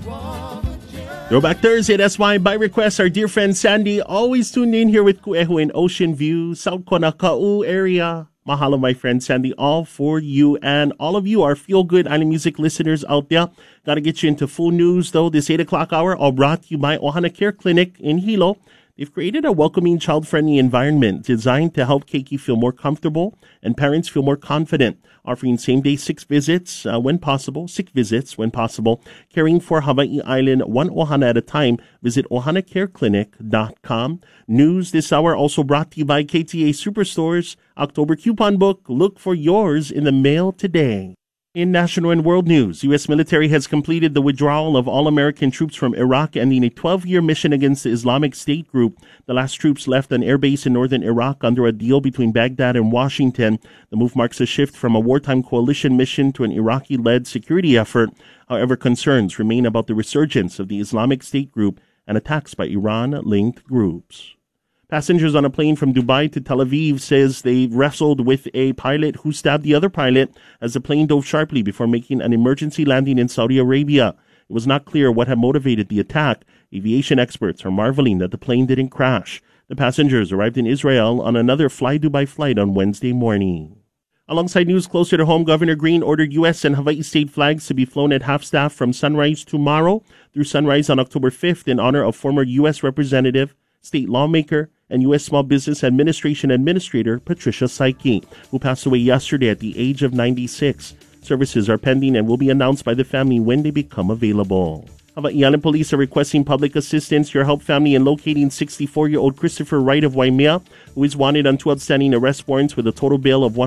Throwback Thursday, that's why by request, our dear friend Sandy always tuned in here with Kueho in Ocean View, South Konakau area. Mahalo, my friend Sandy, all for you and all of you, our feel-good island music listeners out there. Got to get you into full news, though, this 8 o'clock hour, all brought to you by Ohana Care Clinic in Hilo. They've created a welcoming, child-friendly environment designed to help Keiki feel more comfortable and parents feel more confident, offering same-day sick visits when possible, caring for Hawaii Island one ohana at a time. Visit ohanacareclinic.com. News this hour also brought to you by KTA Superstores. October coupon book. Look for yours in the mail today. In national and world news, U.S. military has completed the withdrawal of all American troops from Iraq, ending a 12-year mission against the Islamic State group. The last troops left an airbase in northern Iraq under a deal between Baghdad and Washington. The move marks a shift from a wartime coalition mission to an Iraqi-led security effort. However, concerns remain about the resurgence of the Islamic State group and attacks by Iran-linked groups. Passengers on a plane from Dubai to Tel Aviv says they wrestled with a pilot who stabbed the other pilot as the plane dove sharply before making an emergency landing in Saudi Arabia. It was not clear what had motivated the attack. Aviation experts are marveling that the plane didn't crash. The passengers arrived in Israel on another Fly Dubai flight on Wednesday morning. Alongside news closer to home, Governor Green ordered U.S. and Hawaii state flags to be flown at half-staff from sunrise tomorrow through sunrise on October 5th in honor of former U.S. Representative, state lawmaker, and U.S. Small Business Administration Administrator Patricia Saiki, who passed away yesterday at the age of 96. Services are pending and will be announced by the family when they become available. Hawaii Island Police are requesting public assistance. Your help family in locating 64-year-old Christopher Wright of Waimea, who is wanted on 2 outstanding arrest warrants with a total bail of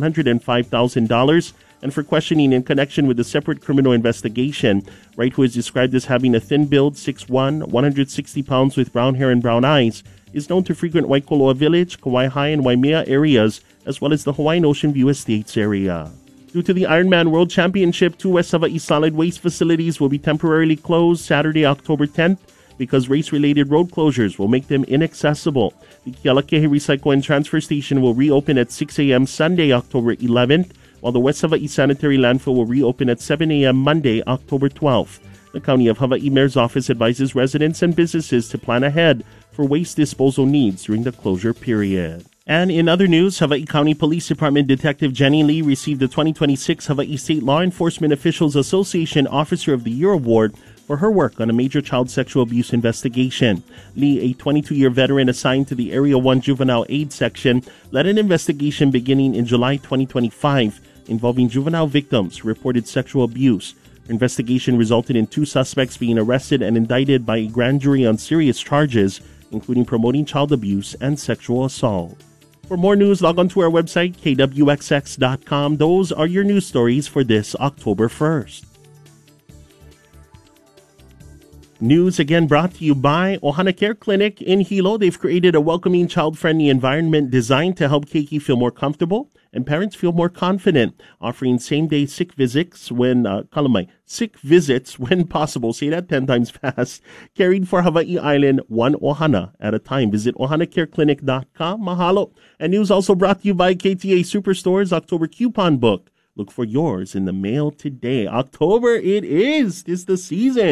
$105,000 and for questioning in connection with a separate criminal investigation. Wright, who is described as having a thin build, 6'1", 160 pounds with brown hair and brown eyes, is known to frequent Waikoloa Village, Kauai High, and Waimea areas, as well as the Hawaiian Ocean View Estates area. Due to the Ironman World Championship, 2 West Hawaii solid waste facilities will be temporarily closed Saturday, October 10th, because race-related road closures will make them inaccessible. The Kealakehe Recycle and Transfer Station will reopen at 6 a.m. Sunday, October 11th, while the West Hawaii Sanitary Landfill will reopen at 7 a.m. Monday, October 12th. The County of Hawaii Mayor's Office advises residents and businesses to plan ahead for waste disposal needs during the closure period. And in other news, Hawaii County Police Department Detective Jenny Lee received the 2026 Hawaii State Law Enforcement Officials Association Officer of the Year Award for her work on a major child sexual abuse investigation. Lee, a 22-year veteran assigned to the Area 1 Juvenile Aid Section, led an investigation beginning in July 2025 involving juvenile victims who reported sexual abuse. Her investigation resulted in 2 suspects being arrested and indicted by a grand jury on serious charges, including promoting child abuse and sexual assault. For more news, log on to our website, kwxx.com. Those are your news stories for this October 1st. News again brought to you by Ohana Care Clinic in Hilo. They've created a welcoming, child-friendly environment designed to help Keiki feel more comfortable and parents feel more confident, offering same-day sick visits when possible. Say that 10 times fast. Caring for Hawaii Island one ohana at a time. Visit ohanacareclinic.com. Mahalo. And news also brought to you by KTA Superstores October coupon book. Look for yours in the mail today. October it is. 'Tis the season.